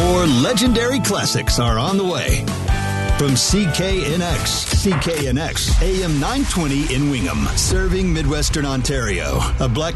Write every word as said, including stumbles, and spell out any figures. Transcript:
More legendary classics are on the way. From C K N X, C K N X, A M nine twenty in Wingham, serving Midwestern Ontario. A Black